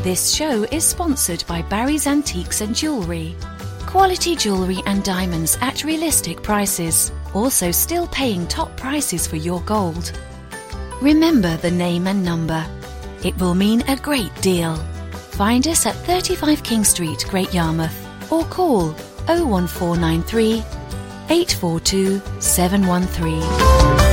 This show is sponsored by Barry's Antiques and Jewellery. Quality jewellery and diamonds at realistic prices. Also still paying top prices for your gold. Remember the name and number. It will mean a great deal. Find us at 35 King Street, Great Yarmouth, or call 01493 842 713.